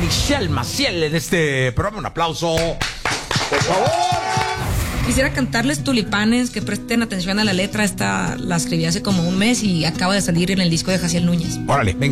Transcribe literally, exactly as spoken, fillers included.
Michelle Maciel en este programa. Un aplauso, por favor. Quisiera cantarles Tulipanes, que presten atención a la letra. Esta la escribí hace como un mes y acaba de salir en el disco de Jaciel Núñez. Órale, venga.